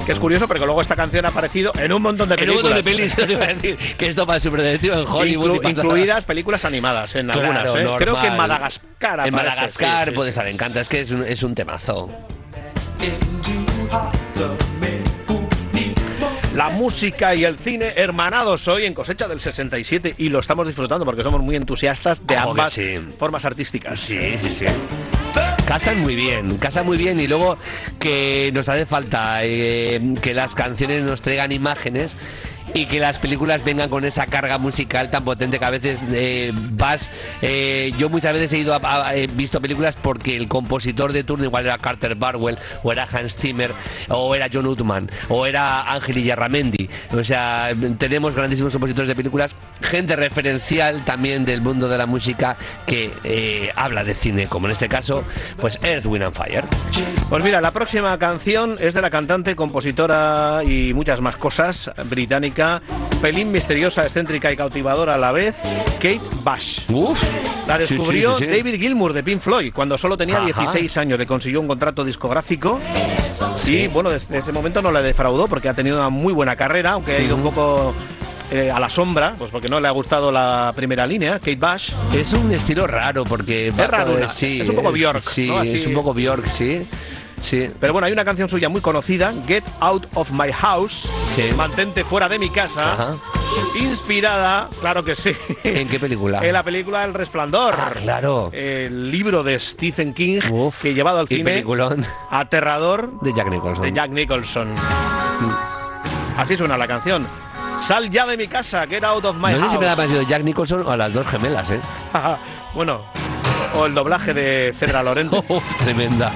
Que es curioso, porque luego esta canción ha aparecido en un montón de películas. En un montón de pelis, te iba a decir, que esto va súper divertido en Hollywood. Incluidas películas animadas en algunas, ¿eh? Creo que en Madagascar aparece. En Madagascar sí, puede estar, encanta, es que es un temazo. La música y el cine hermanados hoy en Cosecha del 67 y lo estamos disfrutando porque somos muy entusiastas de ambas formas artísticas. Sí. Casan muy bien y luego que nos hace falta que las canciones nos traigan imágenes y que las películas vengan con esa carga musical tan potente que a veces yo muchas veces he visto películas porque el compositor de turno igual era Carter Barwell o era Hans Zimmer o era John Ottman o era Ángel Illarramendi. O sea, tenemos grandísimos compositores de películas, gente referencial también del mundo de la música que habla de cine, como en este caso pues Earth, Wind and Fire. Pues mira, la próxima canción es de la cantante, compositora y muchas más cosas británica, pelín misteriosa, excéntrica y cautivadora a la vez, Kate Bush. La descubrió David Gilmour de Pink Floyd cuando solo tenía 16 años. Le consiguió un contrato discográfico y bueno, desde ese momento no le defraudó porque ha tenido una muy buena carrera, aunque ha ido un poco a la sombra, pues porque no le ha gustado la primera línea. Kate Bush es un estilo raro porque es raro, es un poco Björk, ¿no? Es un poco Björk, sí. Pero bueno, hay una canción suya muy conocida, Get Out of My House, mantente fuera de mi casa, inspirada, claro que sí. ¿En qué película? En la película El Resplandor. Claro. El libro de Stephen King, que llevado al cine, peliculón aterrador, de Jack Nicholson. Así suena la canción. Sal ya de mi casa, get out of my house. No sé si me da parecido Jack Nicholson o a las dos gemelas, Bueno, o el doblaje de Cedra Lorente. Tremenda.